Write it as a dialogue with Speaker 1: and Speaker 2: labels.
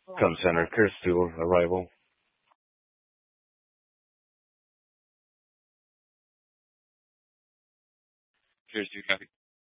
Speaker 1: Come center, clears to arrival.
Speaker 2: Cheers, you copy.